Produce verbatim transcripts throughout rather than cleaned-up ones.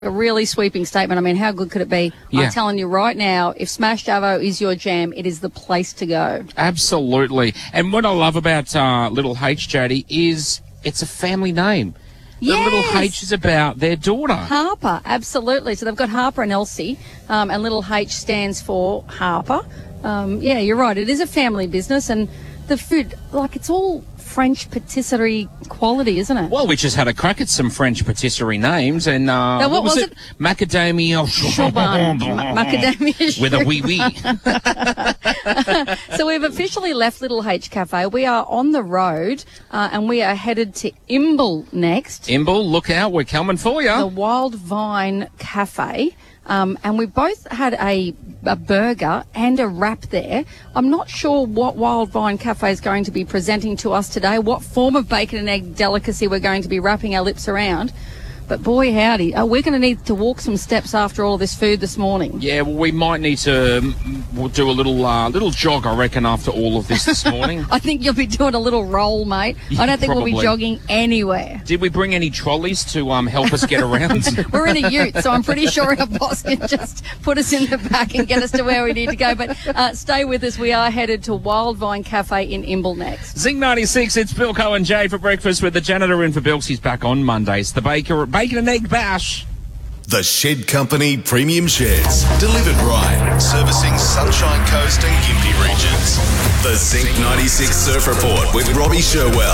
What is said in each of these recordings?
A really sweeping statement. I mean, how good could it be? Yeah. I'm telling you right now, if Smash Davo is your jam, it is the place to go. Absolutely. And what I love about uh, Little H, Jody, is it's a family name. Yes. The Little H is about their daughter. Harper, absolutely. So they've got Harper and Elsie, um, and Little H stands for Harper. Um, yeah, you're right. It is a family business, and the food, like, it's all French patisserie quality, isn't it? Well, we just had a crack at some French patisserie names, and uh, Now, what what was, was it? Macadamia Chauban. Ma- macadamia with a wee wee. So we've officially left Little H Cafe. We are on the road, uh, and we are headed to Imbil next. Imbil, look out, we're coming for The you. Wild Vine Cafe. Um, and we both had a, a burger and a wrap there. I'm not sure what Wild Vine Cafe is going to be presenting to us today, what form of bacon and egg delicacy we're going to be wrapping our lips around. But boy, howdy, uh, we're going to need to walk some steps after all of this food this morning. Yeah, well, we might need to um, we'll do a little uh, little jog, I reckon, after all of this this morning. I think you'll be doing a little roll, mate. Yeah, I don't think probably. we'll be jogging anywhere. Did we bring any trolleys to um, help us get around? We're in a ute, so I'm pretty sure our boss can just put us in the back and get us to where we need to go. But uh, stay with us. We are headed to Wild Vine Cafe in Imbil next. Zinc ninety-six, it's Bill Cohen Jay for breakfast with the janitor in for Bilks. He's back on Mondays. The baker, bacon and egg bash. The Shed Company Premium Sheds. Delivered right. Servicing Sunshine Coast and Gympie regions. The Zinc ninety-six Surf Report with Robbie Sherwell.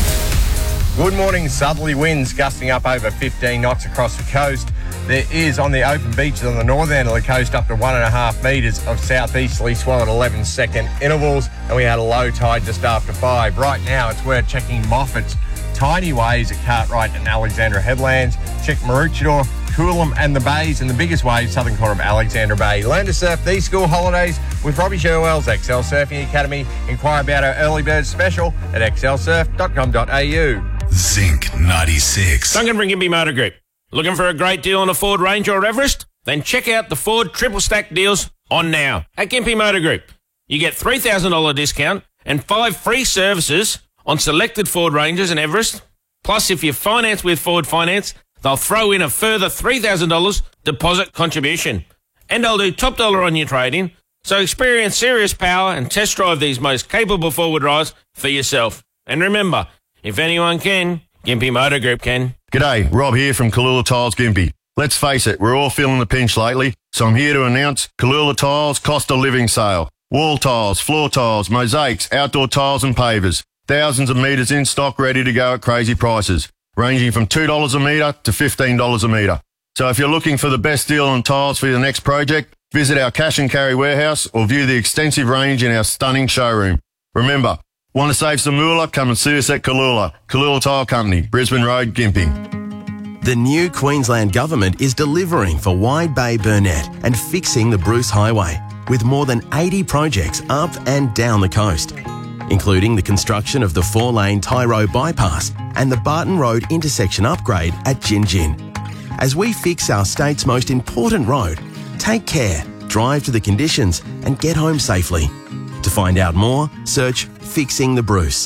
Good morning. Southerly winds gusting up over fifteen knots across the coast. There is on the open beaches on the northern end of the coast up to one and a half metres of southeasterly swell at eleven second intervals, and we had a low tide just after five. Right now it's worth checking Moffat's tiny waves at Cartwright and Alexandra Headlands. Check Maroochydore, Coolum and the Bays, and the biggest wave southern corner of Alexandra Bay. Learn to surf these school holidays with Robbie Sherwell's Excel Surfing Academy. Inquire about our early bird special at excel surf dot com dot a u. Zinc ninety-six. Duncan from Gympie Motor Group. Looking for a great deal on a Ford Ranger or Everest? Then check out the Ford Triple Stack deals on now at Gympie Motor Group. You get three thousand dollars discount and five free services on selected Ford Rangers and Everest. Plus, if you finance with Ford Finance, they'll throw in a further three thousand dollars deposit contribution. And they'll do top dollar on your trade-in. So experience serious power and test drive these most capable four-wheel drives for yourself. And remember, if anyone can, Gympie Motor Group can. G'day, Rob here from Kalula Tiles Gympie. Let's face it, we're all feeling the pinch lately, so I'm here to announce Kalula Tiles Cost of Living Sale. Wall tiles, floor tiles, mosaics, outdoor tiles and pavers. Thousands of metres in stock ready to go at crazy prices, ranging from two dollars a metre to fifteen dollars a metre. So if you're looking for the best deal on tiles for your next project, visit our cash and carry warehouse or view the extensive range in our stunning showroom. Remember, want to save some moolah? Come and see us at Kalula. Kalula Tile Company, Brisbane Road, Gympie. The new Queensland Government is delivering for Wide Bay Burnett and fixing the Bruce Highway with more than eighty projects up and down the coast, including the construction of the four-lane Tyro bypass and the Barton Road intersection upgrade at Gin Gin. As we fix our state's most important road, take care, drive to the conditions and get home safely. To find out more, search Fixing the Bruce.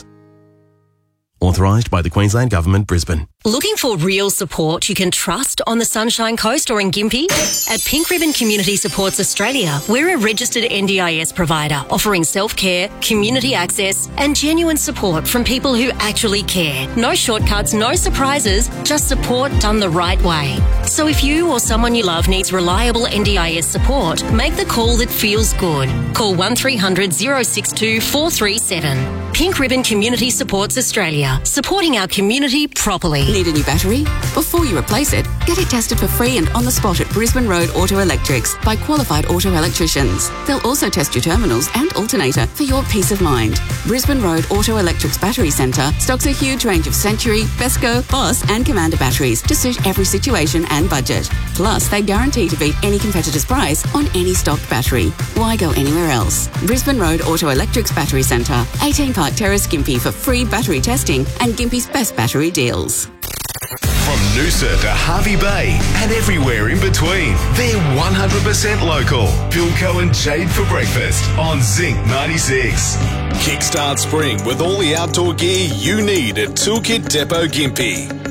Authorised by the Queensland Government, Brisbane. Looking for real support you can trust on the Sunshine Coast or in Gympie? At Pink Ribbon Community Supports Australia, we're a registered N D I S provider offering self-care, community access and genuine support from people who actually care. No shortcuts, no surprises, just support done the right way. So if you or someone you love needs reliable N D I S support, make the call that feels good. Call one three hundred, oh six two, four three seven. Pink Ribbon Community Supports Australia, supporting our community properly. Need a new battery? Before you replace it, get it tested for free and on the spot at Brisbane Road Auto Electrics by qualified auto electricians. They'll also test your terminals and alternator for your peace of mind. Brisbane Road Auto Electrics Battery Centre stocks a huge range of Century, Besco, Boss and Commander batteries to suit every situation and budget. Plus, they guarantee to beat any competitor's price on any stocked battery. Why go anywhere else? Brisbane Road Auto Electrics Battery Centre, eighteen Park Terrace, Gympie for free battery testing and Gympie's best battery deals. From Noosa to Harvey Bay and everywhere in between, they're one hundred percent local. Bill Cohen Jade for breakfast on Zinc ninety-six. Kickstart spring with all the outdoor gear you need at Toolkit Depot Gympie.